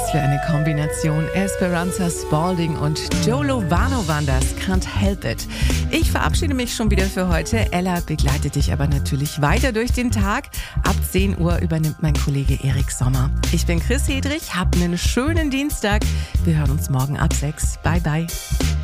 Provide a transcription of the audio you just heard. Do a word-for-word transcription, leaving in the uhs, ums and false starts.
Was für eine Kombination. Esperanza Spalding und Joe Lovano waren das. Can't help it. Ich verabschiede mich schon wieder für heute. Ella begleitet dich aber natürlich weiter durch den Tag. Ab zehn Uhr übernimmt mein Kollege Erik Sommer. Ich bin Chris Hedrich, hab einen schönen Dienstag. Wir hören uns morgen ab sechs. Bye, bye.